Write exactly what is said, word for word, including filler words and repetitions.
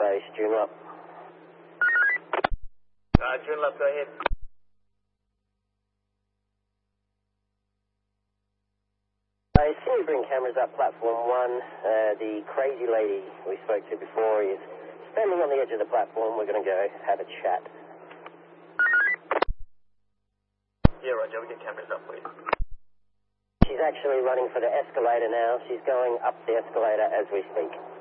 base, June up. Uh, June left, go ahead. I see you bring cameras up platform one. Uh, the crazy lady we spoke to before is standing on the edge of the platform. We're going to go have a chat. Yeah, Roger, we get cameras up, please. She's actually running for the escalator now. She's going up the escalator as we speak.